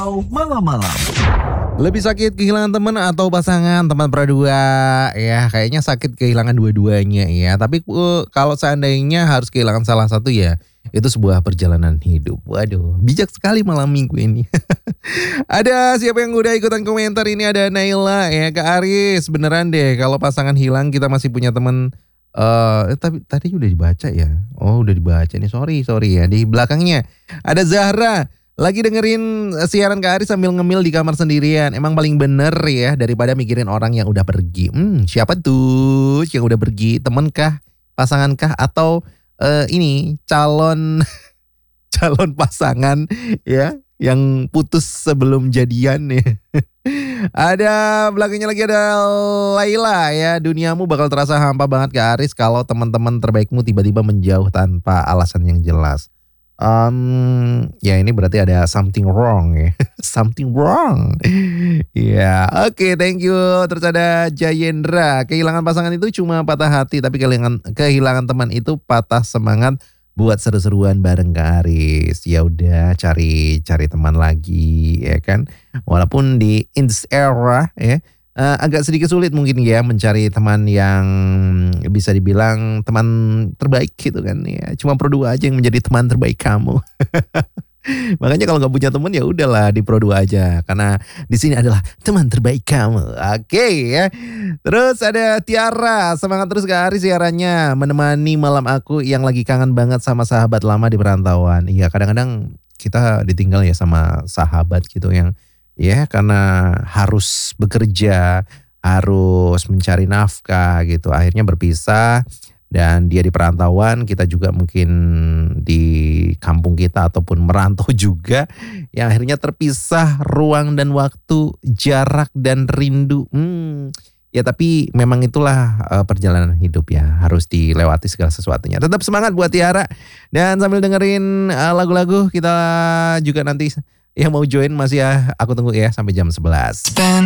Malam-malam. Lebih sakit kehilangan teman atau pasangan, teman berdua? Ya, kayaknya sakit kehilangan dua-duanya ya. Tapi kalau seandainya harus kehilangan salah satu ya, itu sebuah perjalanan hidup. Waduh, bijak sekali malam minggu ini. Ada siapa yang udah ikutan komentar ini? Ada Naila ya, Kak Aris. Beneran deh, kalau pasangan hilang kita masih punya teman. Tapi tadi udah dibaca ya. Oh, udah dibaca nih. Sorry ya. Di belakangnya ada Zahra. Lagi dengerin siaran Kak Aris sambil ngemil di kamar sendirian. Emang paling bener ya daripada mikirin orang yang udah pergi. Siapa tuh yang udah pergi? Temen kah? Pasangan kah? Atau ini calon calon pasangan ya yang putus sebelum jadian ya. Ada belakangnya lagi ada Laila ya. Duniamu bakal terasa hampa banget Kak Aris kalau teman-teman terbaikmu tiba-tiba menjauh tanpa alasan yang jelas. Ya ini berarti ada something wrong ya. Something wrong. Ya, oke, thank you. Terus ada Jayendra. Kehilangan pasangan itu cuma patah hati, tapi kehilangan teman itu patah semangat buat seru-seruan bareng Kak Aris. Ya udah cari teman lagi ya kan. Walaupun di in this era ya agak sedikit sulit mungkin ya mencari teman yang bisa dibilang teman terbaik gitu kan ya. Cuma Pro 2 aja yang menjadi teman terbaik kamu. Makanya kalau nggak punya teman ya udahlah di Pro 2 aja karena di sini adalah teman terbaik kamu. Oke ya. Terus ada Tiara, semangat terus Kak Aris siarannya menemani malam aku yang lagi kangen banget sama sahabat lama di perantauan. Iya, kadang-kadang kita ditinggal ya sama sahabat gitu yang ya karena harus bekerja, harus mencari nafkah gitu. Akhirnya berpisah dan dia di perantauan, kita juga mungkin di kampung kita ataupun merantau juga. Yang akhirnya terpisah ruang dan waktu, jarak dan rindu. Ya tapi memang itulah perjalanan hidup ya. Harus dilewati segala sesuatunya. Tetap semangat buat Tiara. Dan sambil dengerin lagu-lagu kita juga nanti yang mau join masih ya aku tunggu ya sampai jam 11.